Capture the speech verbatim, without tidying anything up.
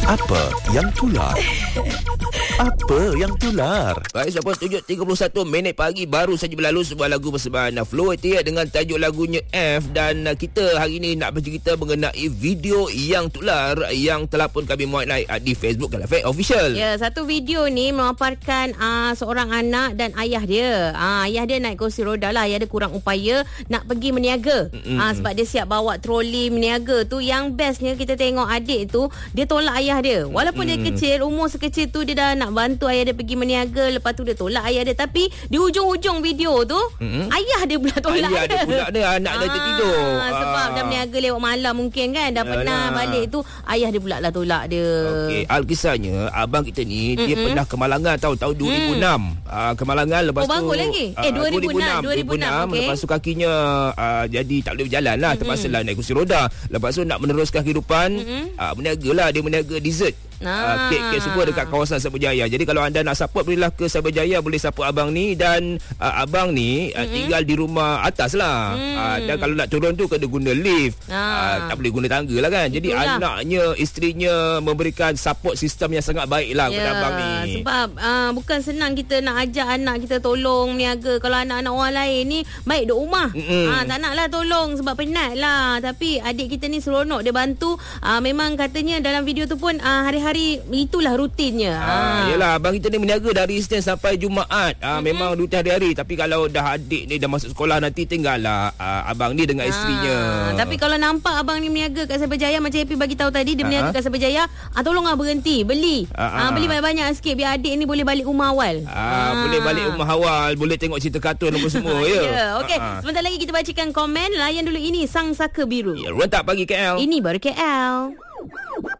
Apa yang tular? Apa yang tular? Baik, sampai tujuh tiga puluh satu minit pagi baru saja berlalu sebuah lagu persembahan Flow Etia dengan tajuk lagunya F. Dan uh, kita hari ini nak bercerita mengenai video yang tular yang telah pun kami muat naik uh, di Facebook Calafate Official. Ya, satu video ni memaparkan uh, seorang anak dan ayah dia. Uh, ayah dia naik kursi roda lah. Ayah dia kurang upaya nak pergi meniaga. Mm-hmm. Uh, sebab dia siap bawa troli meniaga tu. Yang bestnya kita tengok adik tu, dia tolak ayah dia. Walaupun mm-hmm. dia kecil, umur sekecil tu dia dah nak bantu ayah dia pergi meniaga. Lepas tu dia tolak ayah dia. Tapi di hujung-hujung video tu, mm-hmm. ayah dia pula tolak ayah dia. Ayah dia pula dia, anak dia tertidur. Sebab ah. dah meniaga lewat malam mungkin kan. Dah pernah balik tu, ayah dia pula lah tolak dia. Okey, alkisahnya abang kita ni, mm-hmm. dia pernah ke Malangan tahun tahun dua ribu enam. Mm. Uh, ke Malangan lepas oh, tu. Oh, bangun lagi? Eh, dua ribu enam. dua ribu enam, okay. Lepas tu kakinya uh, jadi tak boleh berjalan lah. Mm-hmm. Terpaksa lah naik kursi roda. Lepas tu nak meneruskan kehidupan, mm-hmm. uh, meniaga lah. Dia meniaga dessert. Ah. Uh, kek-kek semua dekat kawasan Cyberjaya. Jadi kalau anda nak support, bolehlah ke Cyberjaya, boleh support abang ni. Dan uh, abang ni uh, mm-hmm. tinggal di rumah atas lah. mm. uh, Dan kalau nak turun tu kena guna lift. ah. uh, Tak boleh guna tangga lah kan. Jadi itulah. Anaknya, isterinya memberikan support sistem yang sangat baik lah kepada yeah. abang ni. Sebab uh, bukan senang kita nak ajak anak kita tolong meniaga. Kalau anak-anak orang lain ni baik duduk rumah, mm-hmm. uh, tak nak lah tolong sebab penat lah. Tapi adik kita ni seronok, dia bantu. uh, Memang katanya dalam video tu pun uh, hari-hari hari itulah rutinnya. Ah, yalah, abang kita ni meniaga dari Isnin sampai Jumaat. Ah, mm-hmm. Memang rutin hari-hari. Tapi kalau dah adik ni dah masuk sekolah, nanti tinggallah ah, abang ni dengan ah, isterinya. Tapi kalau nampak abang ni meniaga kat Cyberjaya, macam Happy bagi tahu tadi, dia ah, meniaga kat Cyberjaya, ah, tolonglah berhenti, beli. Ah, ah. Ah, beli banyak-banyak sikit biar adik ni boleh balik rumah awal. Ah, ah. Boleh balik rumah awal, boleh tengok cerita kartun apa semua ya. Ya, okey. Ah, ah. Sebentar lagi kita bacakan komen. Layan dulu, ini Sang Saka Biru. Ya, Rentak Pagi K L. Ini baru K L.